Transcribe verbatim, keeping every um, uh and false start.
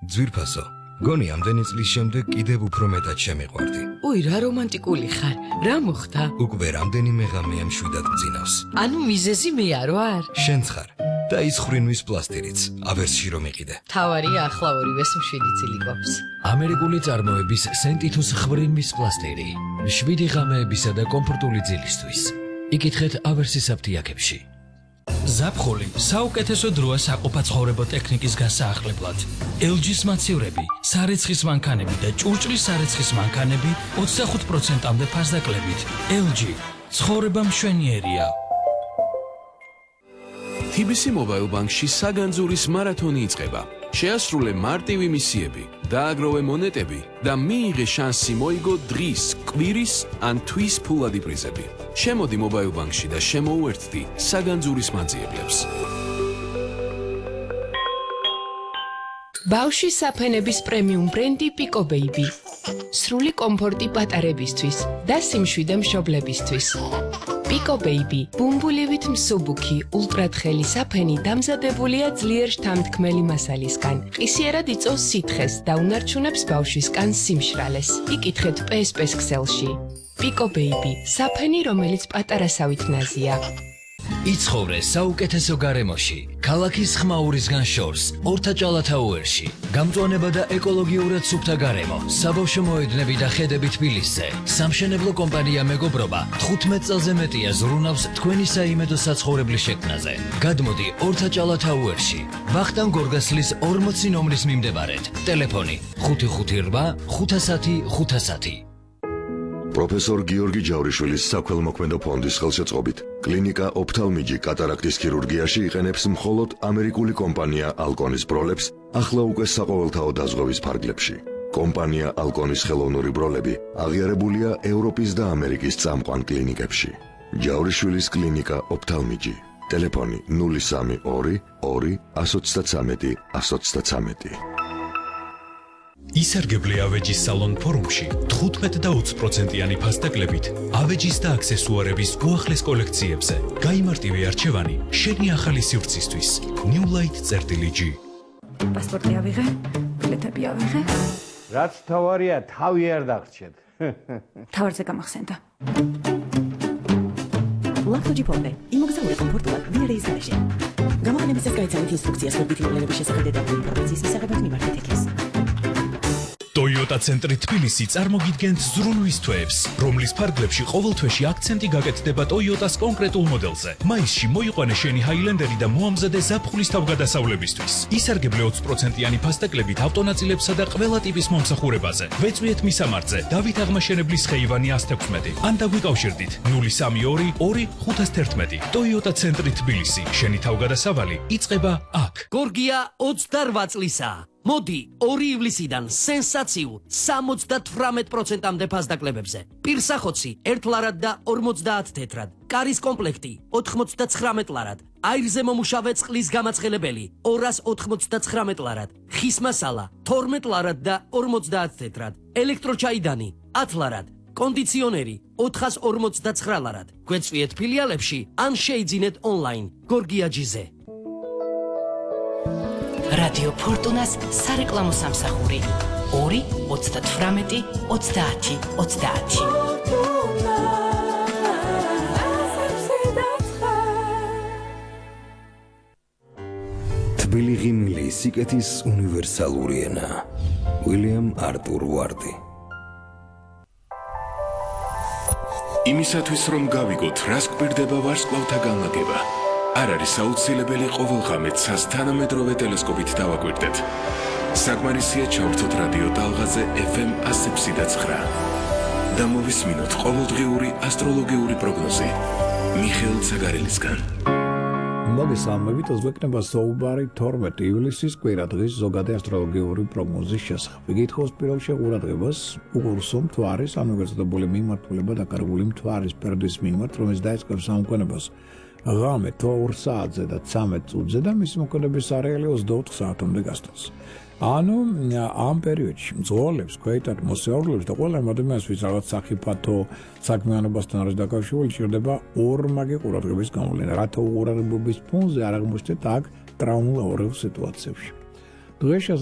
ძვირფასო, გონი ამდენი წლის შემდეგ კიდევ უფრო მეტად შემიყვარდი. უი, რა რომანტიკული ხარ. რა მოხდა? უკვე რამდენიმე ღამეა მშვიდად გძინავს. ანუ მიზეზი მე არ ვარ? შენც ხარ. და ის ხრინვის პლასტირიც, ავერსში რომ იყიდე. თავარია ახლა ორივეს მშვიდი წილი გვაქვს. ამერიკული წარმოების სენტითუს ხრინვის პლასტირი. შვიდი ღამეებისა და კომფორტული ძილისთვის. იკითხეთ ავერსის აფთიაქებში. ზაფხული საუკეთესო დროა საყოფაცხოვრებო ტექნიკის გასაახლებლად. ელ ჯის მაცივრები, სარეცხის მანქანები და ჭურჭლის სარეცხის მანქანები ოცდახუთ პროცენტამდე ფასდაკლებით. ელ ჯი ცხოვრება მშვენიერია. თი ბი სი Mobile Bank-ში საგანძურის მარათონი იწყება. შეასრულე მარტივი მისიები, დააგროვე მონეტები და მიიღე შანსი მოიგო დღის, კვირის ან თვის ფულადი პრიზები. შემოდი Mobile Bank-ში და შემოუერთდი საგანძურის მანძიებლებს. ბავშვის საფენების პრემიუმ ბრენდი Pico Baby. სრული კომფორტი პატარებისთვის და სიმშვიდე მშობლებისთვის. Pico Baby, ბუმბულივით მსუბუქი, ულტრათხელი საფენი დამზადებულია ძლიერ შთამთქმელი მასალისგან. ყისიერად იწვევს სითხეს და უნარჩუნებს ბავშვის კანს სიმშრალეს. იკითხეთ პე ეს პე-ს ქსელში. Pico Baby, საფენი, რომელიც პატარასავით ნაზია. იცხოვრე საუკეთესო გარემოში, ქალაქის ხმაურისგან შორს, ორთაჭალათაუერში. გამწვანება და ეკოლოგიურად სუფთა გარემო, საბავშვო მოედნები და ხედები თბილისზე. სამშენებლო კომპანია მეგობრობა თხუთმეტ წელზე მეტია ზრუნავს თქვენი საიმედო საცხოვრებლის შექმნაზე. გადმოდი ორთაჭალათაუერში, ვახტანგ გორგასლის ორმოცი ნომრის მიმდებარედ. ტელეფონი ხუთი ხუთი რვა ხუთასათი ხუთასათი. პროფესორ გიორგი ჯავრიშვილის საქველმოქმედო ფონდის ხელშეწყობით კლინიკა ოფთალმიჯი კატარაქტის ქირურგიაში იყენებს მხოლოდ ამერიკული კომპანია ალკონის ბროლებს ახლა უკვე საყოველთაო დაზღვევის ფარგლებში. კომპანია ალკონის ხელოვნური ბროლები აღიარებულია ევროპის და ამერიკის წამყვან კლინიკებში. ჯავრიშვილის კლინიკა ოფთალმიჯი. ტელეფონი ნული სამი ორი ორი ასი ოცდათვრამეტი ასი ოცდათვრამეტი. ისარგებლე ავეჯის სალონ ფორუმში თხუთმეტ და ოცი პროცენტიანი ფასდაკლებით ავეჯის და აქსესუარების უახლეს კოლექციებზე. გაიმარტივე არჩევანი შენი ახალი სივრცისთვის. New Light წერტილი ჯი. პასპორტი ავიღე, ბილეთები ავიღე. რაც თავარია, თავი არ დაგრჩეთ. თავარზე გამახსენდა. ლაქთოჯი ფონდე, იმოგზაურე კომფორტულად ვიარეის გარეშე. გამოყენებისას გაიცანით ინსტრუქციას ხუთი მილიონების შესახებ დეტალური ინფორმაციის მისაღებად მიმართეთ ექეს. Toyota ცენტრი თბილისი წარმოგიდგენთ ზრუნვის თვეებს, რომლის ფარგლებში ყოველ თვეში აქცენტი გაკეთდება Toyota-ს კონკრეტულ მოდელზე. მაისში მოიყვანე შენი Highlander-ი და მოამზადე ზაფხულის თავგადასავლებისთვის. ისარგებლე ოცი პროცენტიანი ფასდაკლებით ავტონაწილებსა და ყველა ტიპის მომსახურებაზე. ვეწვიეთ მისამართზე დავით აღმაშენებლის ხეივანი ათს თექვსმეტი. ან დაგვიკავშირდით ნული სამი ორი ორი ხუთას თერთმეტი. Toyota ცენტრი თბილისი. შენი თავგადასავალი იწყება აქ. გორგია ოცდარვა წლისაა. მოდი ორი ივლისიდან სენსაციულ სამოცდათვრამეტ პროცენტამდე ფასდაკლებებზე. პირსახოცი ერთ ლარად და ორმოცდაათ თეთრად. კარის კომპლექტი ოთხმოცდაცხრამეტ ლარად. აირზე მომუშავე წყლის გამაცხელებელი ორას ოთხმოცდაცხრამეტ ლარად. ხის მასალა თორმეტ ლარად და ორმოცდაათ თეთრად. ელექტროჩაიდანი ათ ლარად. კონდიციონერი ოთხას ორმოცდაცხრა ლარად. გვეწვიეთ ფილიალებში ან შეიძინეთ ონლაინ. გორგია ჯიზე. რადიო ფორტუნას სარეკლამო სამსახური ორი ოცდათვრამეტი ოცდაათი ოცდაათი. თბილი ღიმილი სიკეთის უნივერსალური ენა. უილიამ არტურ ვარდი. იმისათვის რომ გავიგოთ რას გვირდება ვარსკვლავთა განლაგება, არ არის აუცილებელი ყოველ ღამე ცას თანამედროვე ტელესკოპით დავაკვირდეთ. საკმარისია ჩავრთოთ რადიო ტალღაზე ეფ ემ ასი ექვსი და ცხრა და მოვისმინოთ ყოველდღიური ასტროლოგიური პროგნოზი მიხეილ ცაგარელისგან. მოგესალმებით, ზოგადად საუბარი თორმეტი ივლისის კვირადღის ზოგადი ასტროლოგიური პროგნოზის შესახებ. იგითხოს პირველში ყურადღებას უყურსო მთვარის ამოგზაურებული მიმართულება და კარგული მთვარის პერდის მიმართ, რომელიც დაიწყებს სამყაროს ღამე ორ საათზე და ცამეტ წუთზე და მისი მოქმედების არეალი ოცდაოთხ საათამდე გასტანს. ანუ ამ პერიოდში მძღოლებს, ქვეითად მოსიარულებს და ყველა ადამიანს, ვის რაღაც სახიფათო საქმიანობასთან არის დაკავშირებული, ჭირდება ორმაგი ყურადღების გამოვლენა, რათა უყურადღების ფონზე არ აღმოჩნდეთ აქ ტრავმულ სიტუაციებში. დღეს